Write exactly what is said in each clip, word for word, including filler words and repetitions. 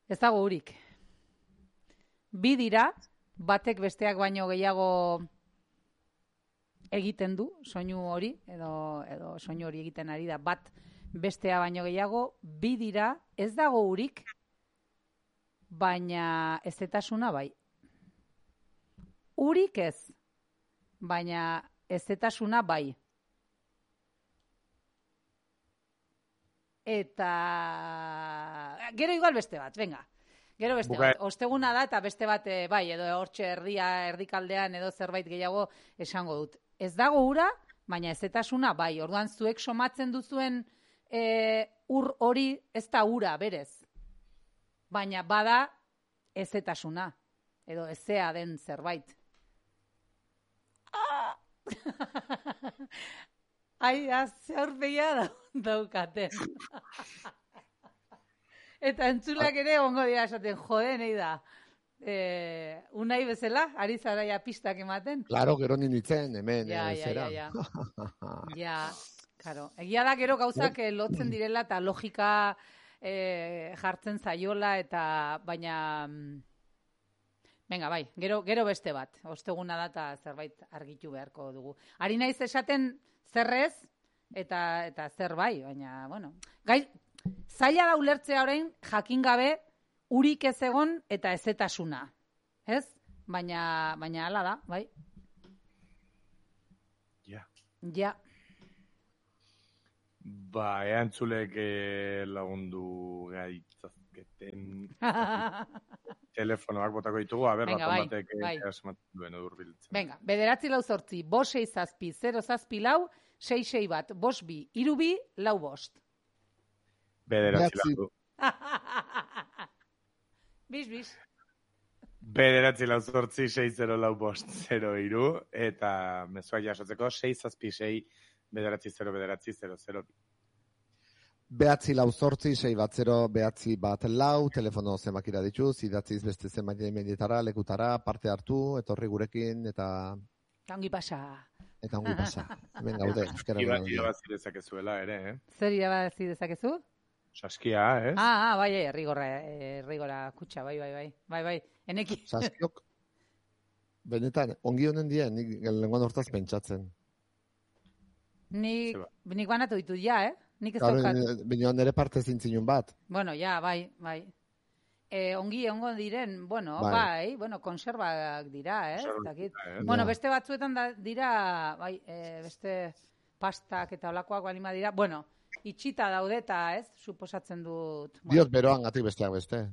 Ez dago urik. Bi dira, batek besteak baino gehiago egiten du, soinu hori, edo, edo soinu hori egiten ari da, bat bestea baino gehiago, bi dira, ez dago urik, baina ezetasuna bai. Urik ez, baina ezetasuna bai. Eta gero igual beste bat, venga. Gero beste Buka... bat. Osteguna da eta beste bat e, bai, edo hortxe erdia, erdikaldean edo zerbait gehiago esango dut. Ez dago ura, baina ezetasuna bai. Orduan zuek somatzen duzuen e, ur hori ez da ura, berez. Baina bada ezetasuna. Edo ezea den zerbait. Ah! Ai, zer behia da, daukaten. Eta entzulak ere ongo dira esaten, jode, nahi da. Eh, unai bezala, ari zaraia pistak ematen. Claro, gero nintzen, hemen, ja, eh, ja, zera. Ja, ja. Ja, claro. Egia da gero gauzak eh, lotzen direla eta logika eh, jartzen zaiola eta baina... Venga, bai, gero, gero beste bat. Osteguna da eta zerbait argitu beharko dugu. Ari naiz esaten zerrez eta eta zer bai, baina, bueno. Gai, zaila da ulertzea orain jakin gabe urik ez egon eta ezetasuna. Ez? Baina, baina hala da, bai. Ja. Ja. Ba, eantzulek eh, lagundu gaitzazketen telefonoak botako ditugu, a ber, Venga, bat bai, batek bai. asmatu duen urbiltzen. Venga, bederatzi lau zortzi, bos sei zazpi, zero zazpi lau, sei sei bat, bos bi, iru bi, lau bost. Bederatzi lau. Bis, bis. Bederatzi lau zortzi, sei zero lau bost, zero iru, eta mezua jasotzeko, sei zazpi sei, bederatzi zero, bederatzi zero, zero bi. Behatzi lau zortzi, sei bat zero, behatzi bat lau, telefono zemakira dituz, idatziz beste zenbait mendietara, lekutara, parte hartu, etorri gurekin, eta... Eta ongi pasa. Eta ongi pasa. Hemen gaude, euskara. Irabazi dezakezuela ere, eh? Zer irabazi dezakezu? Saskia, ez? Ah, ah, bai, errigorra, errigora kutxa, bai, bai, bai. Bai, bai, eneki. Saskiok, benetan, ongi honen dien, nik lenguan hortaz pentsatzen. Nik, nik banatu ditut ja, eh? Nik ez Claro, daukat. Bino nere parte zintzinun bat. Bueno, ja, bai, bai. E, ongi ongo diren, bueno, bai, bai bueno, konserbak dira, eh? Dakit. Eh? Bueno, Ja. beste batzuetan da, dira, bai, e, beste pastak eta olakoak balima dira, bueno, itxita daude eta, ez, suposatzen dut. Bueno. Diot beroan gatik besteak beste.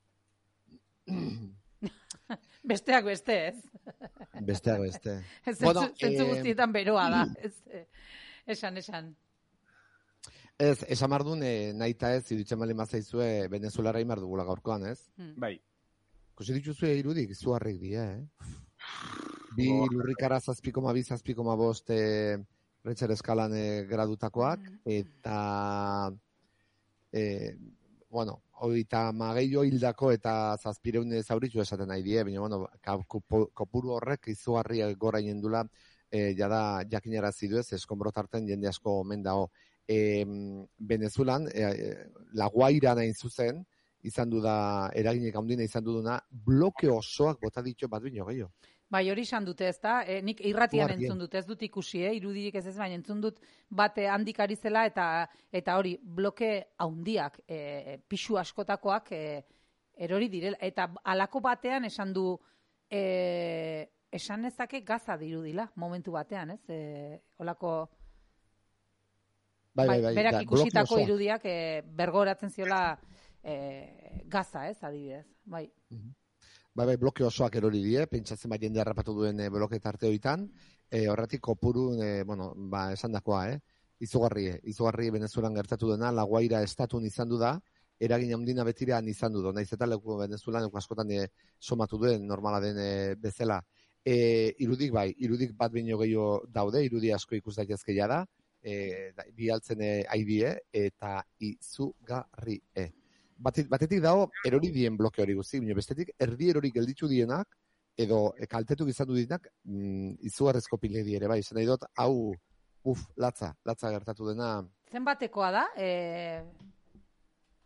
Besteak beste, ez? Besteak beste. Ez Bueno, zentzu eh, guztietan beroa da, ez, eh, esan, esan. Ez, esan mardun, e, nahi eta ez, iruditzen bali mazaizue, venezuelara imar dugula gaurkoan, ez? Hmm. Bai. Kusi dituzue irudik, izugarrik dira, eh? Bi Oh, lurrikara zazpikoma bi, zazpikoma bost e, retxer eskalan e, gradutakoak, eta, e, bueno, hogeita mageio hildako eta zazpireun zauritu esaten nahi die, baina, bueno, kopuru horrek izugarri gora jendula, e, jada jakinara zidu ez, eskonbrotarten jende asko omen dago. E, Venezuelan, e, La Guaira nahin zuzen, izan du da, eraginek handina izan duduna, bloke osoak bota ditu bat bino gehiago. Bai, hori izan dute, ez da? E, nik irratian Guardian. entzun dut, ez dut ikusi, eh? Irudirik ez ez, baina entzun dut bate handik ari zela eta eta hori, bloke handiak, e, pixu askotakoak e, erori direla. Eta halako batean esan du, e, esan ezake gaza dirudila, momentu batean, ez? E, olako... Bai, bai, bai. Berak da, ikusitako bloke osoak. irudiak e, bergoratzen ziola e, gaza, ez, adibidez. Bai. Bai, bai, bloke osoak erori die, pentsatzen bai jende harrapatu duen e, bloke tarte hoitan, e, horretik kopuru, e, bueno, ba, esan dakoa, eh? Izugarri, izugarri Venezuelan gertatu dena, La Guaira estatun izan du da, eragin handina betirean izan du da, naiz eta leku Venezuelan leku askotan e, somatu duen normala den e, bezala. E, irudik bai, irudik bat baino gehiago daude, irudi asko ikus daitezke jada, e, da, bi altzen e, aidie, eta izugarri e. Batetik, batetik dago erori dien bloke hori guzti, bino bestetik erdi erori gelditu dienak, edo e, kaltetu izan du dienak, mm, izugarrezko piledi ere, bai, izan nahi dut, hau, uf, latza, latza gertatu dena. Zenbatekoa da? E,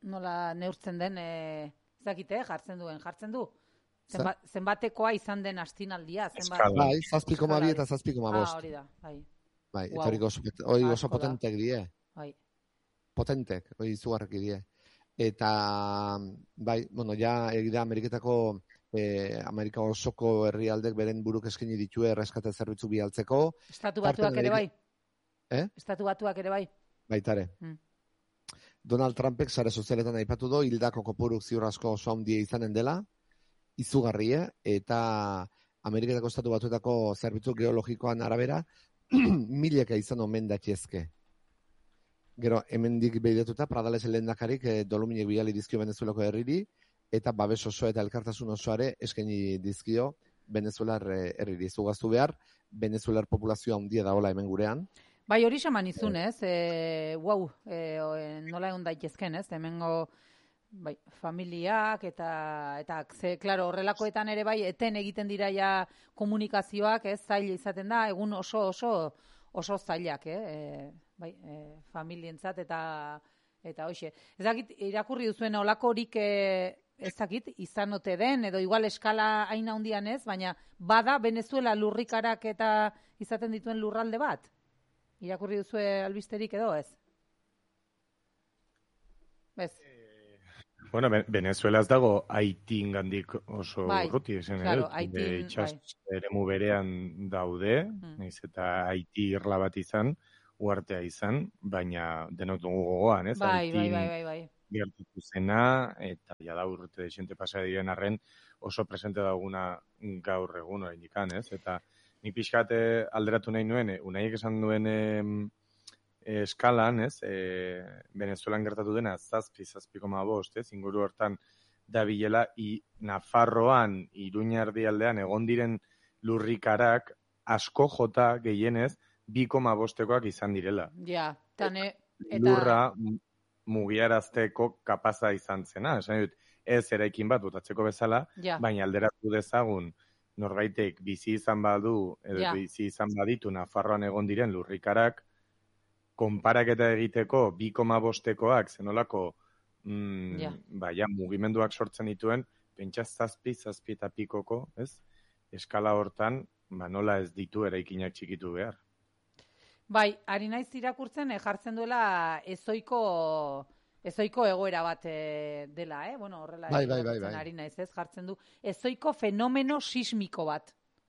nola neurtzen den, e, ezakite, jartzen duen, jartzen du. Zenba, zenbatekoa izan den astinaldia. Zenbat... Bai, zazpi koma bi eta zazpi koma bost. Ah, hori da, bai. Bai, Wow. eta hori oso, hori oso potentek die. Bai. Potentek, hori izugarrek die. Eta, bai, bueno, ja, egida Ameriketako, eh, Amerika osoko herrialdek beren buruk eskaini ditue erreskate zerbitzu bialtzeko. Estatu batuak ere bai? Eh? Estatu batuak ere bai? Baitare. Hmm. Donald Trumpek sare sozialetan aipatu do, hildako kopuruk ziur asko oso handia izanen dela, izugarrie, eta Ameriketako estatu batuetako zerbitzu geologikoan arabera, mileka izan omen datxezke. Gero, hemendik behidatuta, Pradales lehendakarik eh, doluminek bidali dizkio Venezuelako herriri, eta babes oso eta elkartasun osoare eskaini dizkio Venezuelar herriri. Zugaztu behar, Venezuelar populazioa handia daola hemen gurean. Bai, hori xaman izun, ez? E, wow, e, o, nola egon daitezken, ez? Hemengo bai, familiak eta, eta ze, klaro, horrelakoetan ere bai, eten egiten dira ja komunikazioak, ez? Zaila izaten da, egun oso oso oso zailak, eh? E, bai, e, familientzat eta eta hoxe. Ez dakit, irakurri duzuen olakorik e, ez dakit, izan ote den, edo igual eskala hain handian ez, baina bada Venezuela lurrikarak eta izaten dituen lurralde bat? Irakurri duzue albisterik edo ez? Bez? Eh, bueno, Venezuela ez dago Haitin gandik oso bai, urruti, esan claro, edo. Haitin, Itxas bai. eremu berean daude, Hmm. naiz eta Haiti irla bat izan, uartea izan, baina denok dugu gogoan, ez? Bai, bai, Haitin bai, bai, bai. gertatu zena, eta jada urte desente pasa diren arren oso presente dauguna gaur egun oraindikan, ez? Eta nik pixkate alderatu nahi nuen, eh, unaiek esan duen eh, eskalan, ez? Eh, Venezuelan gertatu dena zazpi, zazpi koma bost, ez? Inguru hortan dabilela, i Nafarroan, Iruña erdialdean egon diren lurrikarak asko jota gehienez bi koma bostekoak izan direla. Ja, tane, eta... Lurra mugiarazteko kapaza izan zena. Esan dut, ez eraikin bat botatzeko bezala, ja. baina alderatu dezagun norbaitek bizi izan badu, edo Ja. bizi izan baditu Nafarroan egon diren lurrikarak, konparaketa egiteko bi koma bostekoak zenolako mm, Ja. baina mugimenduak sortzen dituen, pentsa zazpi, zazpi eta pikoko, ez? Eskala hortan, ba nola ez ditu eraikinak txikitu behar. Bai, ari naiz irakurtzen eh, jartzen duela ezoiko ezoiko egoera bat eh, dela, eh? Bueno, horrela Bai, bai, irakurtzen bai, bai. ari naiz, ez? Jartzen du ezoiko fenomeno sismiko bat.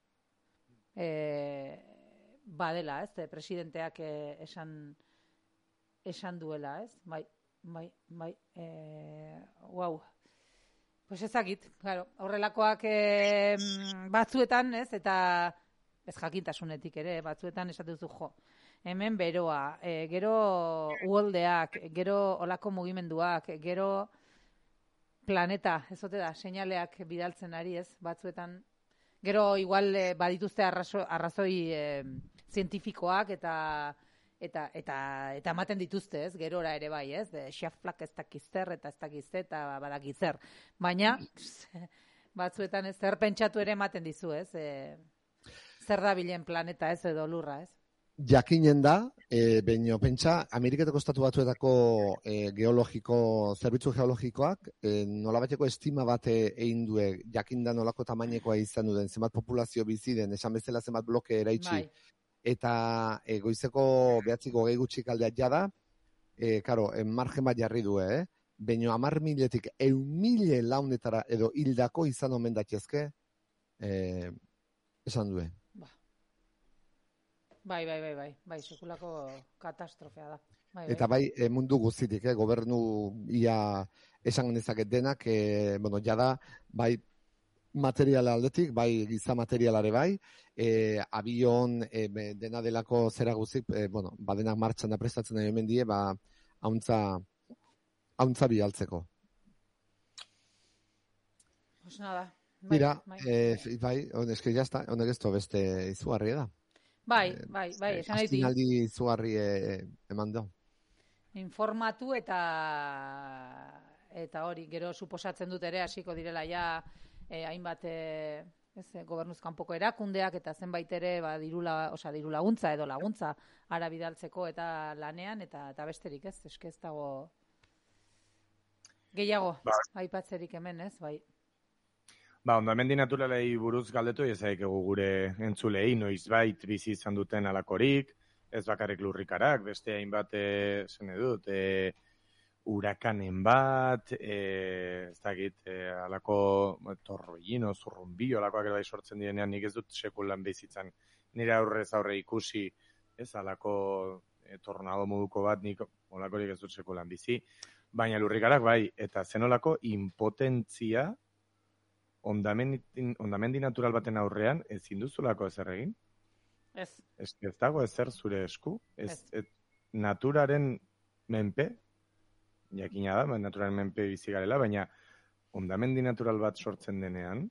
Eh, badela, ez? Eh, presidenteak eh, esan esan duela, ez? Bai, bai, bai. Eh, wow. Pues ezagit, claro, horrelakoak eh, batzuetan, ez? Eta ez jakintasunetik ere, batzuetan esatu duzu jo. Hemen beroa, e, gero uholdeak, gero olako mugimenduak, gero planeta, ez ote da, seinaleak bidaltzen ari, ez, batzuetan. Gero igual e, badituzte arrazo, arrazoi e, zientifikoak eta eta eta eta ematen dituzte, ez, gerora ere bai, ez, de xaflak ez dakizzer eta ez dakizte eta badakizzer. Baina batzuetan ez zer pentsatu ere ematen dizu, ez, e, zer da bilen planeta, ez, edo lurra, ez. Jakinen da, e, baino pentsa, Ameriketako estatu batuetako e, geologiko, zerbitzu geologikoak, e, nolabateko estima bat egin due, jakin da nolako tamainekoa izan duen, zenbat populazio bizi den, esan bezala zenbat bloke eraitsi, Bai. eta e, goizeko behatziko gehi gutxik aldeak jada, e, karo, e, margen bat jarri du, eh? Baino amar miletik eun mile launetara edo hildako izan omen datxezke, e, esan due. Bai, bai, bai, bai, bai, sekulako katastrofea da. Bai, bai. Eta bai, e, mundu guztitik, eh, gobernu ia esan genezaket denak, e, bueno, jada, bai, materiala aldetik, bai, giza materialare bai, e, abion, e, dena delako zera guzik, e, bueno, badenak martxan da prestatzen nahi hemen die, ba, hauntza, hauntza bialtzeko. Pues nada. Bai, Mira, bai, e, bai, on, eske jazta, honek ez beste izugarria da. bai, bai, bai, esan nahi Astinaldi izugarri e, eman da. informatu eta eta hori, gero suposatzen dut ere hasiko direla ja eh, hainbat eh, ez, eh, gobernuz kanpoko erakundeak eta zenbait ere ba, dirula, osea, diru laguntza edo laguntza ara bidaltzeko eta lanean eta eta besterik ez, eske ez dago Gehiago, Ba. aipatzerik hemen, ez, bai. Ba, hondamendi naturalei buruz galdetu, ez daikegu gure entzulei, noizbait bizi izan duten alakorik, ez bakarrik lurrikarak, beste hainbat, e, zen edut, e, urakanen bat, e, ez dakit, e, alako torroino, zurrumbio, alakoak ere bai sortzen direnean, nik ez dut sekulan bizitzan nire aurrez aurre ikusi, ez alako e, tornado moduko bat, nik olakorik ez dut sekulan bizi, baina lurrikarak bai, eta zenolako impotentzia ondamendi natural baten aurrean ezin duzulako ezer egin? Ez. Ez, ez dago ezer zure esku? Ez, Ez. ez, naturaren menpe, jakina da, naturaren menpe bizi garela, baina ondamendi natural bat sortzen denean,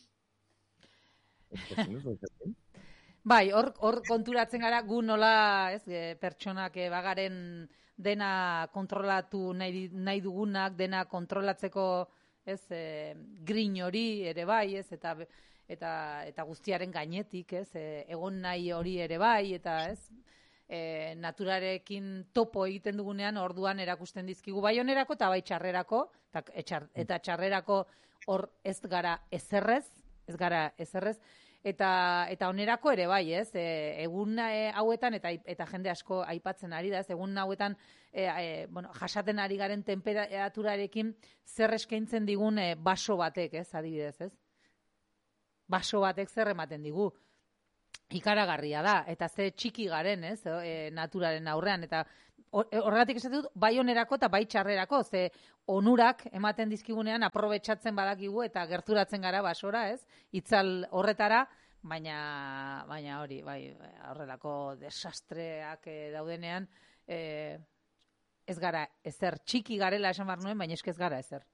ez ezin duzu ezer egin? Bai, hor, hor konturatzen gara gu nola, ez, e, pertsonak e, bagaren dena kontrolatu nahi, nahi dugunak, dena kontrolatzeko, ez, e, grin hori ere bai, ez, eta eta eta guztiaren gainetik, ez, e, egon nahi hori ere bai, eta ez, e, naturarekin topo egiten dugunean orduan erakusten dizkigu bai onerako eta bai txarrerako, eta, etxar, eta txarrerako hor ez gara ezerrez, ez gara ezerrez, eta eta onerako ere bai, ez? E, egun e, hauetan eta eta jende asko aipatzen ari da, ez? Egun hauetan e, e, bueno, jasaten ari garen temperaturarekin zer eskaintzen digun e, baso batek, ez? Adibidez, ez? Baso batek zer ematen digu. Ikaragarria da, eta ze txiki garen, ez? E, naturaren aurrean, eta horregatik esate dut, bai onerako eta bai txarrerako, ze onurak ematen dizkigunean aprobetxatzen badakigu eta gerturatzen gara basora, ez? Itzal horretara, baina baina hori, bai, horrelako desastreak e, daudenean, e, ez gara ezer, txiki garela esan behar nuen, baina eske ez gara ezer.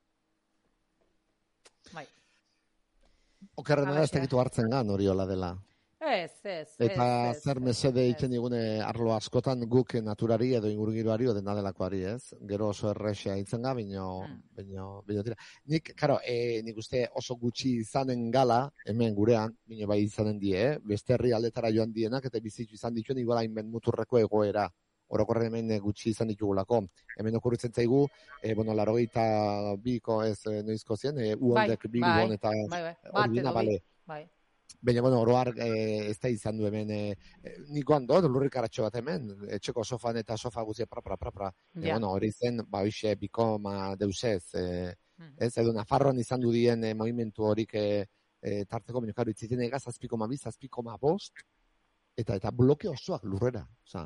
Bai. Okerrena da ez tegitu hartzen gan hori hola dela. Ez, ez, Eta ez, zer ez, mesede ez. egiten digune arlo askotan guk naturari edo ingurugiroari o dena delakoari, ez? Gero oso errexea hitzen ga, baino, Hmm. baino, baino tira. Nik, karo, e, nik uste oso gutxi izanen gala, hemen gurean, baino bai izanen die, eh? Beste herri aldetara joan dienak, eta bizitzu izan dituen igual hainben muturreko egoera. Orokorren hemen e, gutxi izan ditugulako. Hemen okurritzen zaigu, e, bueno, larogeita biko ez e, noizko zien, e, uoldek Bai, Bilbon bai, eta bai, bai. hori Bat dina, edo bi. bale. Bai. Baina, bueno, oroar eh, ez da izan du hemen, eh, niko hando, lurrikaratxo bat hemen, etxeko sofan eta sofa guzia pra, pra, pra, pra. Ja. E, bueno, hori zen, ba, hoxe, bikoma deusez, eh, Mhm. ez, edo Nafarroan izan du dien eh, movimentu horik eh, eh, tarteko, baina, karo, itziten ega zazpikoma bi, zazpikoma bost, eta eta bloke osoak lurrera, oza.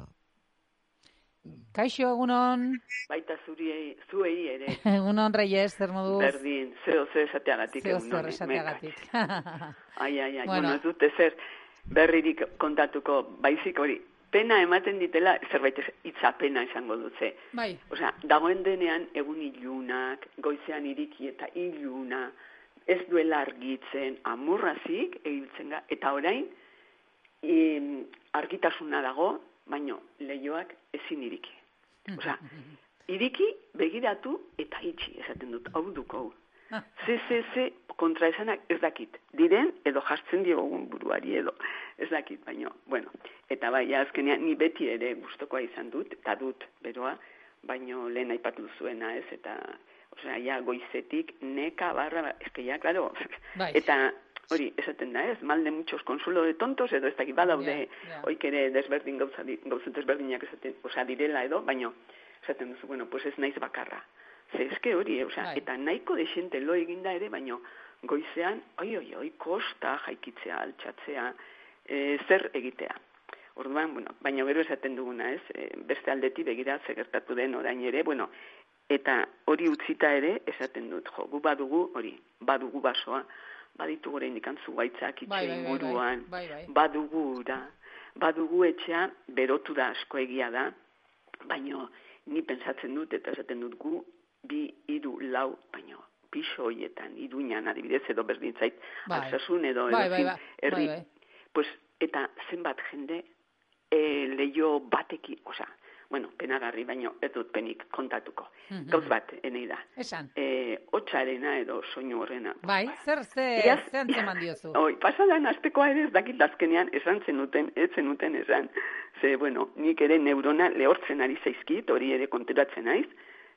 Kaixo, egunon, Baita zuriei, zuei ere, egunon Reyes, zer moduz? berdin, zeo zer esateagatik Zeo egun zer honi, esateagatik. Ai, ai, ai, Bueno. bueno, ez dute zer berririk kontatuko, baizik hori, pena ematen ditela, zerbait ez, hitza pena esango dutze. Bai, Osea, dagoen denean egun ilunak, goizean iriki eta iluna, ez duela argitzen, amurrazik egiltzen ga, eta orain, im, argitasuna dago, baino lehioak ezin iriki. Osea, iriki, begiratu eta itxi, esaten dut, hau duk hau. Ze, ze, ze, kontraesanak ez dakit. Diren, edo jartzen diogun buruari edo, ez dakit, baino, bueno. Eta bai, azkenean, ni beti ere gustokoa izan dut, eta dut, beroa, baino lehen aipatu zuena, ez, eta, osea, ja, goizetik, neka barra, eske ja, claro, Bai. eta, hori, esaten da, ez, mal de muchos consuelo de tontos, edo ez dakit badaude, Ja, ja. hoik ere desberdin gauza, di- gauza desberdinak esaten, osea, direla edo, baino, esaten duzu, bueno, pues ez naiz bakarra. Ze eske hori, eh, osea, Bai. eta nahiko desente lo eginda ere, baino, goizean, oi, oi, oi, kosta jaikitzea, altxatzea, e, zer egitea. Orduan, bueno, baina gero esaten duguna, ez, e, beste aldeti begira ze gertatu den orain ere, bueno, eta hori utzita ere esaten dut, jo, gu badugu, hori, badugu basoa, baditu gore indikan zuaitzak itxe Bai, bai, bai, bai, inguruan, bai, bai. badugu ura, badugu etxea, berotu da asko egia da, baino ni pentsatzen dut eta esaten dut gu, bi, hiru, lau, baino, piso hoietan, iruñan adibidez edo berdintzait, Bai. Alsasun edo Bai, edo bai, zin, bai, herri, bai, bai. pues, eta zenbat jende e, leio batekin, osea, bueno, penagarri, baino ez dut penik kontatuko. Mhm. Gauz bat, enei da. Esan. E, hotxarena edo soinu horrena. Bai, zer, ze, Iaz- ze antzeman diozu? Oi, pasadan astekoa ere ez dakit azkenean esan zenuten, ez zenuten esan. Ze, bueno, nik ere neurona lehortzen ari zaizkit, hori ere konturatzen naiz,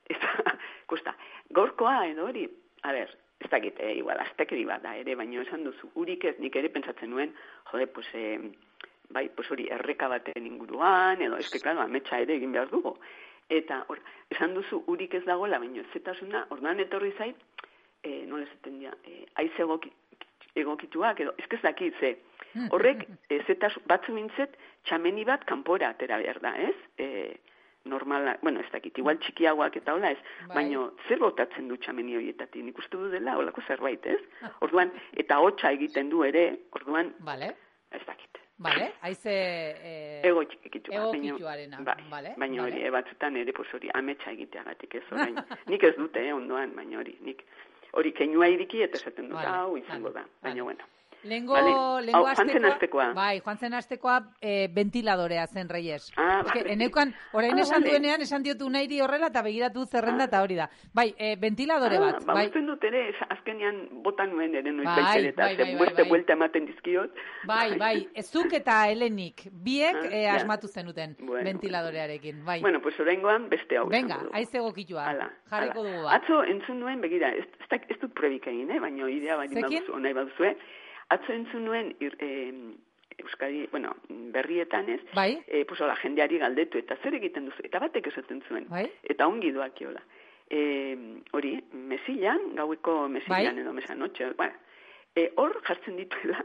Eta, kosta, gaurkoa edo hori, a ber, ez dakit, eh, igual, aztekeri bat da ere, baina esan duzu, urik ez, nik ere pentsatzen nuen, jode, pues, eh, bai, pues hori, erreka baten inguruan, edo, eske, klaro, ametsa ere egin behar dugu. Eta, hor, esan duzu, urik ez dagoela, baina zetasuna, orduan etorri zait, eh, nola esaten dira, eh, aiz egoki, egokituak, edo, ez dakit, ze, horrek, eh, zetasun, batzu mintzet, txameni bat kanpora atera behar da, ez? Eh, normala, bueno, ez dakit, igual txikiagoak eta hola ez, bai. Baina zer botatzen du txameni horietatik, nik uste du dela, holako zerbait, ez? Orduan, eta hotxa egiten du ere, orduan, vale. Ez dakit. Vale, haize... Eh, Egokituak. Egokituarena, bai, vale. Baina vale. hori, batzutan ere, pues hori, ametsa egiteagatik, ez? Orain, nik ez dute, eh, ondoan, baina hori, nik, hori keinua iriki eta esaten dut, hau vale, izango vale, da, baina vale. Bueno. Lengo, vale. lengo Joan zen astekoa. Bai, joan zen astekoa eh, ventiladorea zen, Reyes. Ah, es que, eneukan, orain ah, esan vale. duenean, esan diotu nahi horrela, eta begiratu zerrenda eta hori da. Bai, eh, ventiladore bat. Ah, ba, bai. usten dut ere, azkenean botan nuen ere noiz bai, baitere, eta bai, bai, bai, bai, beste bai. buelta ematen dizkiot. Bai, bai, ezuk eta Helenik, biek Ah, eh, ja. asmatu zenuten Bueno, ventiladorearekin. Bai. Bueno, pues oraingoan beste hau. Venga, izango dugu. haize egokitua. Hala, Jarriko hala. dugu bat. Atzo entzun nuen, begira, ez, ez, da- ez dut prebik egin, eh? baina idea bali Zekin? baduzu, nahi baduzue. Atzo entzun nuen, ir, eh, Euskadi, bueno, berrietan ez, Bai. eh, pues, hola, jendeari galdetu, eta zer egiten duzu, eta batek esaten zuen, Bai. eta ongi doakiola. Eh, hori, mesilan, gaueko mesilan Bai. edo mesanotxe, bueno, eh, hor jartzen dituela,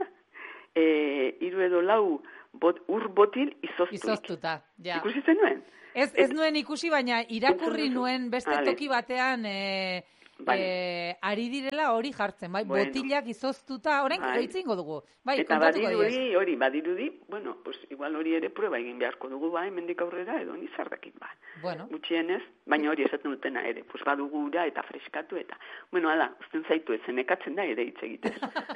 eh, hiru edo lau bot, ur botil izoztuik. Izoztuta, ja. Ikusi zenuen? Ez, ez nuen ikusi, baina irakurri Entzun duzu? nuen beste Vale. toki batean eh, Vale. eh, ari direla hori jartzen, bai, Bueno. botilak izoztuta, orain Bai. hitz eingo dugu. Bai, Eta kontatuko badirudi, diez. hori, badirudi, bueno, pues igual hori ere prueba egin beharko dugu ba, hemendik aurrera edo nizardakin ba. Bueno. Gutxienez, baina hori esaten dutena ere, pues badugu ura eta freskatu eta, bueno, ala, usten zaitu ez, zenekatzen da ere hitz egitez.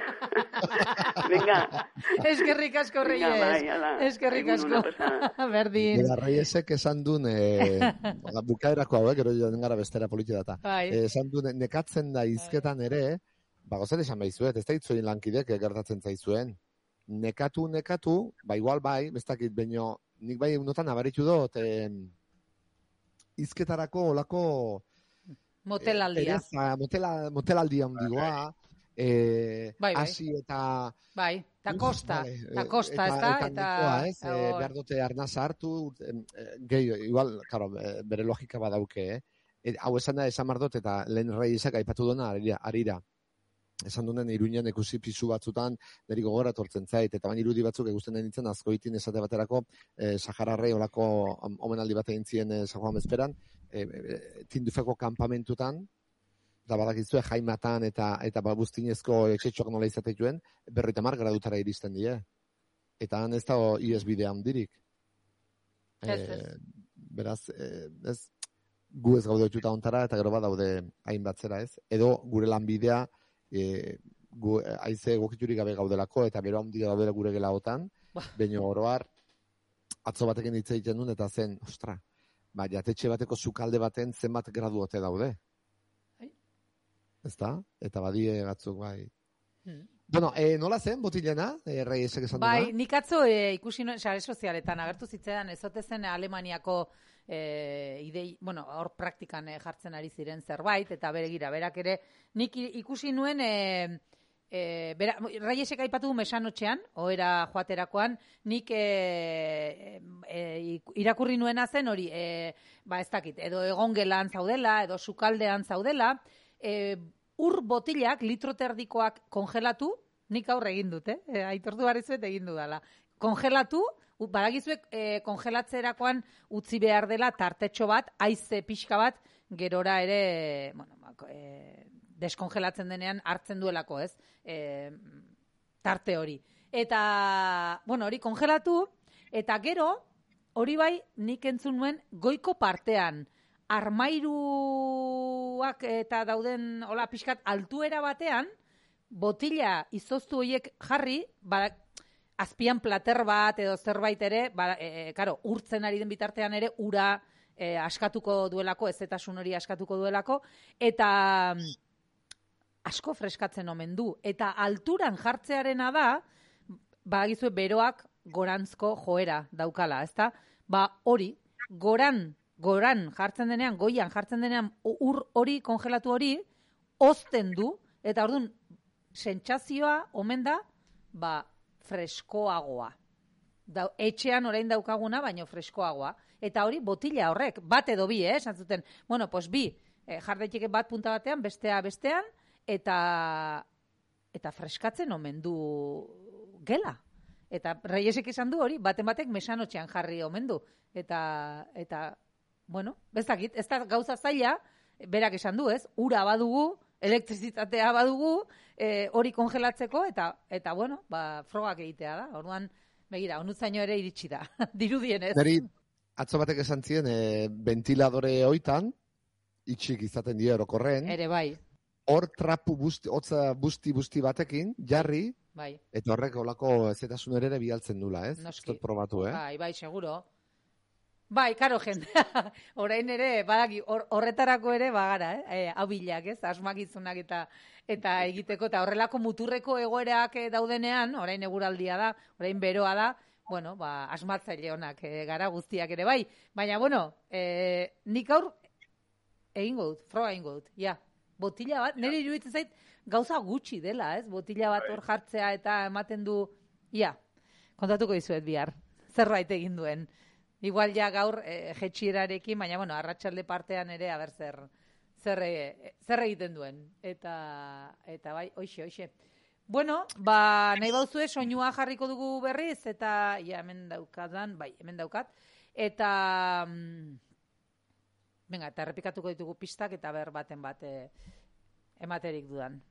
Venga. Eskerrik asko, Venga, Reyes. bai, ala. Eskerrik Egun ona asko. pasada. Berdin. Eta Reyesek esan duen, e, bukaerako hau, eh, gero joan gara bestera politidata. Bai. Eh, esan duen, nekatzen da izketan ere, ba, gozat esan behizuet, ez da hitzoin lankidek gertatzen zaizuen. Nekatu, nekatu, ba, igual bai, bestakit, baino, nik bai unotan abaritu dut, eh, izketarako olako... Motelaldia. Pereza, motela, motelaldia ondigoa, eh, Bai, bai. hasi eta... Bai, eta kosta, Vale, eta eh, kosta, ez da? Eta, nahikoa, ez? eta Eh, hor. behar dute arnaz hartu, em, eh, gehi, igual, karo, eh, bere logika badauke, eh? E, hau esan da, esan mardot, eta lehen Reyesek aipatu duena arira. arira. Esan duen Iruñan ikusi pisu batzutan, niri gogora etortzen zait, eta baina irudi batzuk egusten den nintzen, azkoitin esate baterako, eh, Sahararrei olako um, omenaldi bat egin zien eh, San Juan Bezperan, eh, eh, tindufeko kampamentutan, eta badakizue jaimatan eta eta babuztinezko etxetxoak nola izateiuen, berrogeita hamar gradutara iristen die. Eta han ez dago iesbidea handirik. Ez, ez. Eh, beraz, eh, ez, gu ez gaude otuta ontara, eta gero badaude hainbat zera ez. Edo gure lanbidea, e, gu, haize gokiturik gabe gaudelako, eta gero handi gaudela gure gelaotan, baina oroar, atzo batekin hitz egiten duen, eta zen, ostra, ba, jatetxe bateko sukalde baten zenbat gradu ote daude. Ez da? Eta badie batzuk, bai. Hmm. Bueno, eh, nola zen, botilena, eh, Reyesek esan Bai, duna? nik atzo e, ikusi nuen, sare sozialetan, agertu zitzean, ezote zen Alemaniako e, idei, bueno, hor praktikan e, jartzen ari ziren zerbait, eta bere gira, berak ere, nik i- ikusi nuen, e, e, bera, Reyesek aipatu du mesanotxean, ohera joaterakoan, nik e, e, irakurri nuena zen hori, e, ba ez dakit, edo egongelan zaudela, edo sukaldean zaudela, e, ur botilak, litro terdikoak kongelatu, nik aurre egin dut, eh? E, aitortu barrizuet egin dudala. Kongelatu, u- badakizuek e, kongelatzerakoan utzi behar dela tartetxo bat, haize pixka bat, gerora ere, bueno, ba, e, deskongelatzen denean hartzen duelako, ez? E, tarte hori. Eta, bueno, hori kongelatu, eta gero, hori bai, nik entzun nuen goiko partean, armairuak eta dauden, hola, pixkat, altuera batean, botila izoztu horiek jarri, ba, azpian plater bat edo zerbait ere, ba, e, e, karo, urtzen ari den bitartean ere, ura e, askatuko duelako, ezetasun hori askatuko duelako, eta mm, asko freskatzen omen du. Eta alturan jartzearena da, ba, gizue beroak gorantzko joera daukala, ezta? Ba, hori, goran goran jartzen denean, goian jartzen denean, ur hori, kongelatu hori, ozten du, eta orduan, sentsazioa omen da, ba, freskoagoa. Da, etxean orain daukaguna, baino freskoagoa. Eta hori, botila horrek, bat edo bi, eh, esan zuten, bueno, pues bi, eh, jardaiteke bat punta batean, bestea bestean, eta eta freskatzen omen du gela. Eta Reyesek esan du hori, baten batek mesanotxean jarri omen du. Eta, eta bueno, bezakit, ez da gauza zaila, berak esan du, ez? Ura badugu, elektrizitatea badugu, e, hori kongelatzeko, eta, eta bueno, ba, frogak egitea da. Orduan, begira, onutzaino ere iritsi da, dirudienez. Neri, atzo batek esan ziren, e, ventiladore hoitan, itxik izaten dira orokorren. Ere bai. Hor trapu busti, hotza busti busti batekin, jarri, bai. Eta horrek olako ezetasun ere bialtzen dula, ez? Noski. Ez dut probatu, eh? Bai, bai, seguro. Bai, karo, jende. Orain ere, badaki, horretarako ere bagara, eh? E, abilak, ez? Asmakizunak eta eta egiteko, eta horrelako muturreko egoerak daudenean, orain eguraldia da, orain beroa da, bueno, ba, asmatzaile honak e, gara guztiak ere, bai. Baina, bueno, e, nik aur egingo dut, froga egingo dut, ja. Botila bat, nire iruditzen zait, gauza gutxi dela, ez? Botila bat hor jartzea eta ematen du, ja, kontatuko dizuet bihar, zerbait egin duen. Igual ja gaur e, jetxierarekin, baina, bueno, arratsalde partean ere, aber zer, zer, e, zer egiten duen. Eta, eta bai, oixe, oixe. Bueno, ba, nahi bauzue, soinua jarriko dugu berriz, eta, ja, hemen daukadan, bai, hemen daukat, eta... Mm, venga, eta errepikatuko ditugu pistak eta ber baten bat eh, ematerik dudan.